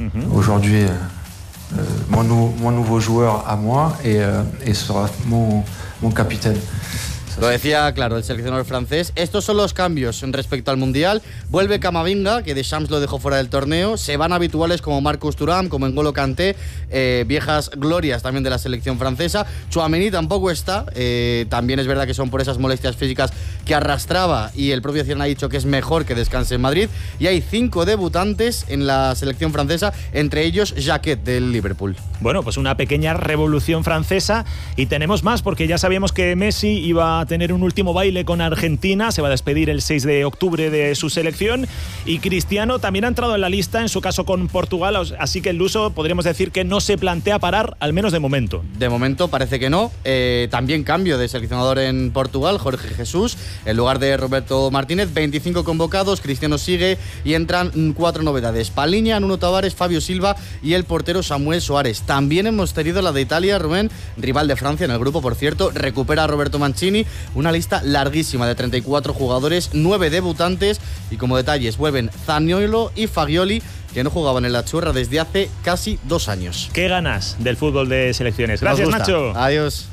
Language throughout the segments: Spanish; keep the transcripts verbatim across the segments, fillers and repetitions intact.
Uh-huh. Aujourd'hui, euh, mon, nou- mon nouveau joueur à moi et, euh, et sera mon, mon capitaine. Lo decía, claro, el seleccionador francés. Estos son los cambios respecto al Mundial. Vuelve Camavinga, que Deschamps lo dejó fuera del torneo. Se van habituales como Marcus Thuram, como N'Golo Kanté, eh, viejas glorias también de la selección francesa. Tchouaméni tampoco está. Eh, también es verdad que son por esas molestias físicas que arrastraba y el propio Zidane ha dicho que es mejor que descanse en Madrid. Y hay cinco debutantes en la selección francesa, entre ellos Jacquet del Liverpool. Bueno, pues una pequeña revolución francesa y tenemos más porque ya sabíamos que Messi iba a tener un último baile con Argentina, se va a despedir el seis de octubre de su selección y Cristiano también ha entrado en la lista, en su caso con Portugal, así que el luso podríamos decir que no se plantea parar, al menos de momento. De momento parece que no. Eh, también cambio de seleccionador en Portugal, Jorge Jesús, en lugar de Roberto Martínez, veinticinco convocados, Cristiano sigue y entran cuatro novedades: Paliña, Nuno Tavares, Fabio Silva y el portero Samuel Soares. También hemos tenido la de Italia, Rubén, rival de Francia en el grupo, por cierto, recupera a Roberto Mancini, una lista larguísima de treinta y cuatro jugadores, nueve debutantes y como detalles vuelven Zaniolo y Fagioli, que no jugaban en la Churra desde hace casi dos años. Qué ganas del fútbol de selecciones. Gracias, Nacho. Adiós.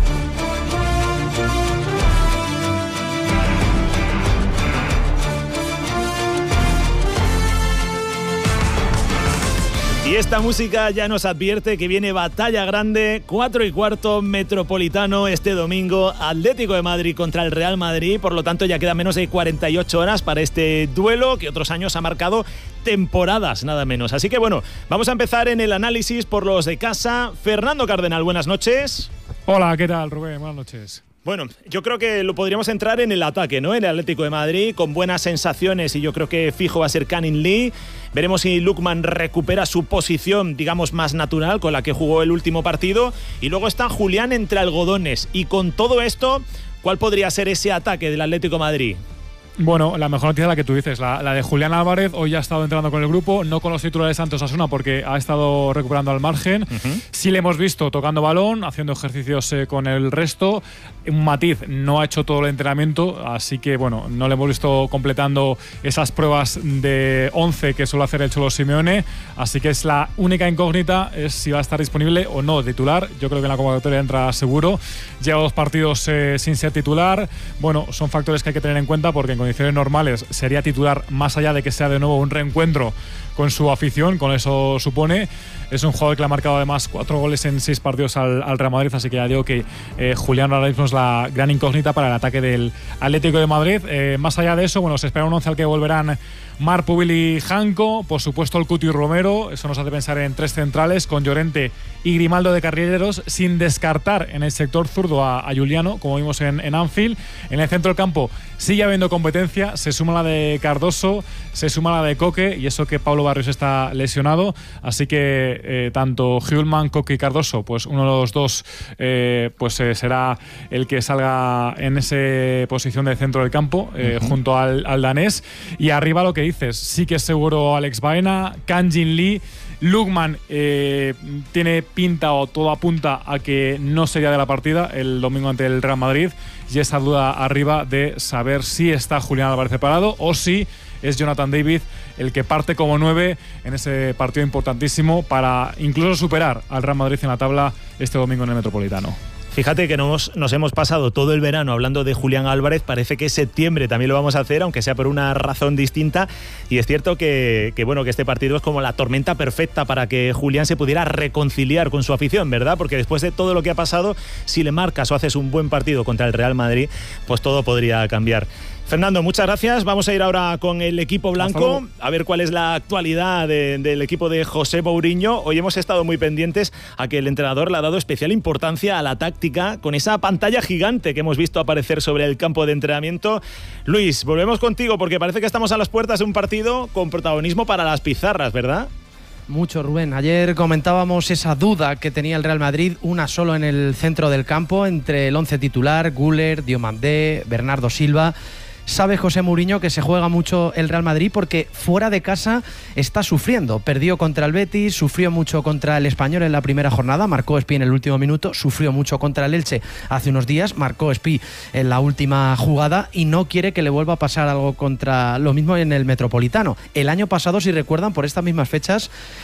Y esta música ya nos advierte que viene batalla grande, cuatro y cuarto Metropolitano este domingo, Atlético de Madrid contra el Real Madrid, por lo tanto ya queda menos de cuarenta y ocho horas para este duelo que otros años ha marcado temporadas, nada menos. Así que bueno, vamos a empezar en el análisis por los de casa. Fernando Cardenal, buenas noches. Hola, ¿qué tal, Rubén? Buenas noches. Bueno, yo creo que lo podríamos entrar en el ataque, ¿no? En el Atlético de Madrid, con buenas sensaciones y yo creo que fijo va a ser Canning Lee. Veremos si Lookman recupera su posición, digamos, más natural con la que jugó el último partido. Y luego está Julián entre algodones. Y con todo esto, ¿cuál podría ser ese ataque del Atlético de Madrid? Bueno, la mejor noticia es la que tú dices, la, la de Julián Álvarez. Hoy ya ha estado entrenando con el grupo, no con los titulares de Santos Asuna porque ha estado recuperando al margen. Uh-huh. Sí le hemos visto tocando balón, haciendo ejercicios eh, con el resto. Un matiz, no ha hecho todo el entrenamiento, así que bueno, no le hemos visto completando esas pruebas de once que suele hacer el Cholo Simeone. Así que es la única incógnita, es si va a estar disponible o no titular. Yo creo que en la convocatoria entra seguro. Lleva dos partidos eh, sin ser titular. Bueno, son factores que hay que tener en cuenta porque en condiciones normales sería titular, más allá de que sea de nuevo un reencuentro con su afición, con eso supone. Es un jugador que le ha marcado además cuatro goles en seis partidos al, al Real Madrid, así que ya digo que eh, Julián ahora mismo es la gran incógnita para el ataque del Atlético de Madrid. Eh, más allá de eso, bueno, se espera un once al que volverán Marc Pubil y Janko, por supuesto el Cuti Romero. Eso nos hace pensar en tres centrales con Llorente y Grimaldo de carrileros, sin descartar en el sector zurdo a, a Juliano, como vimos en, en Anfield. En el centro del campo sigue habiendo competencia, se suma la de Cardoso, se suma la de Coque, y eso que Pablo Barrios está lesionado, así que eh, tanto Hjulman, Coque y Cardoso, pues uno de los dos eh, pues eh, será el que salga en esa posición de centro del campo, eh, uh-huh. junto al, al danés. Y arriba lo que dices, sí que es seguro Alex Baena, Kang-Jin Lee. Lookman eh, tiene pinta o todo apunta a que no sería de la partida el domingo ante el Real Madrid, y esa duda arriba de saber si está Julián Álvarez preparado o si es Jonathan David el que parte como nueve en ese partido importantísimo para incluso superar al Real Madrid en la tabla este domingo en el Metropolitano. Fíjate que nos, nos hemos pasado todo el verano hablando de Julián Álvarez, parece que septiembre también lo vamos a hacer, aunque sea por una razón distinta, y es cierto que, que, bueno, que este partido es como la tormenta perfecta para que Julián se pudiera reconciliar con su afición, ¿verdad? Porque después de todo lo que ha pasado, si le marcas o haces un buen partido contra el Real Madrid, pues todo podría cambiar. Fernando, muchas gracias. Vamos a ir ahora con el equipo blanco a ver cuál es la actualidad de, del equipo de José Mourinho. Hoy hemos estado muy pendientes a que el entrenador le ha dado especial importancia a la táctica con esa pantalla gigante que hemos visto aparecer sobre el campo de entrenamiento. Luis, volvemos contigo porque parece que estamos a las puertas de un partido con protagonismo para las pizarras, ¿verdad? Mucho, Rubén. Ayer comentábamos esa duda que tenía el Real Madrid, una solo en el centro del campo, entre el once titular, Güler, Diomandé, Bernardo Silva. Sabe José Mourinho que se juega mucho el Real Madrid porque fuera de casa está sufriendo. Perdió contra el Betis, sufrió mucho contra el Español en la primera jornada, marcó Espí en el último minuto, sufrió mucho contra el Elche hace unos días, marcó Espí en la última jugada y no quiere que le vuelva a pasar algo contra lo mismo en el Metropolitano. El año pasado, si recuerdan, por estas mismas fechas,